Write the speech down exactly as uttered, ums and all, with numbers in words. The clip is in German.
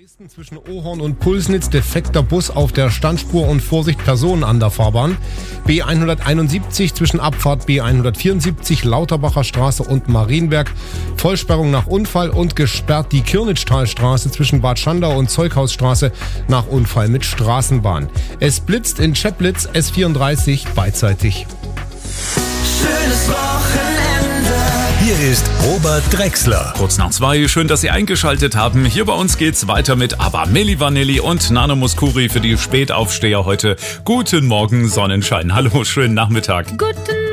Dresden zwischen Ohorn und Pulsnitz defekter Bus auf der Standspur und Vorsicht Personen an der Fahrbahn. B hunderteinundsiebzig zwischen Abfahrt B hundertvierundsiebzig Lauterbacher Straße und Marienberg. Vollsperrung nach Unfall und gesperrt die Kirnitztalstraße zwischen Bad Schandau und Zeughausstraße nach Unfall mit Straßenbahn. Es blitzt in Cheplitz S vierunddreißig beidseitig. Schönes Wochenende. Hier ist Robert Drexler. Kurz nach zwei, schön, dass Sie eingeschaltet haben. Hier bei uns geht's weiter mit ABBA, Milli Vanilli und Nano Mouskouri für die Spätaufsteher heute. Guten Morgen, Sonnenschein. Hallo, schönen Nachmittag. Guten